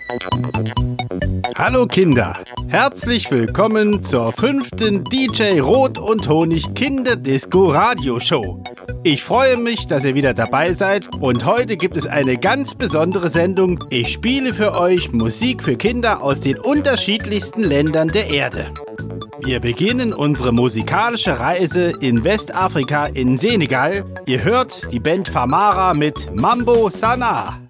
Hallo Kinder, herzlich willkommen zur 5. DJ Rot und Honig Kinderdisco Radioshow. Ich freue mich, dass ihr wieder dabei seid und heute gibt es eine ganz besondere Sendung. Ich spiele für euch Musik für Kinder aus den unterschiedlichsten Ländern der Erde. Wir beginnen unsere musikalische Reise in Westafrika in Senegal. Ihr hört die Band Famara mit Mambo Sana.